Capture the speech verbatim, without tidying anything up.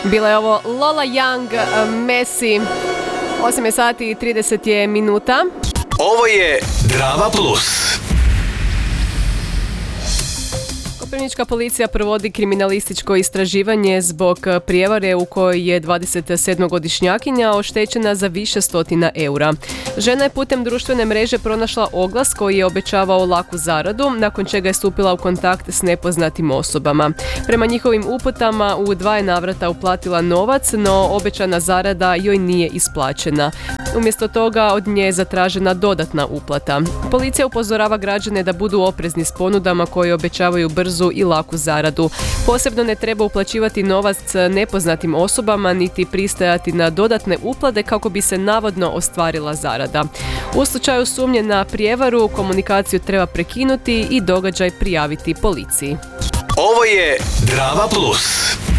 Bila je ovo Lola Young, Messi. osam je sati i trideset je minuta. Ovo je Drama Plus. Koprivnička policija provodi kriminalističko istraživanje zbog prijevare u kojoj je dvadesetsedmogodišnjakinja oštećena za više stotina eura. Žena je putem društvene mreže pronašla oglas koji je obećavao laku zaradu, nakon čega je stupila u kontakt s nepoznatim osobama. Prema njihovim uputama u dva je navrata uplatila novac, no obećana zarada joj nije isplaćena. Umjesto toga od nje je zatražena dodatna uplata. Policija upozorava građane da budu oprezni s ponudama koje obećavaju brzu i laku zaradu. Posebno ne treba uplaćivati novac nepoznatim osobama niti pristajati na dodatne uplate kako bi se navodno ostvarila zarada. U slučaju sumnje na prijevaru komunikaciju treba prekinuti i događaj prijaviti policiji. Ovo je Drama Plus.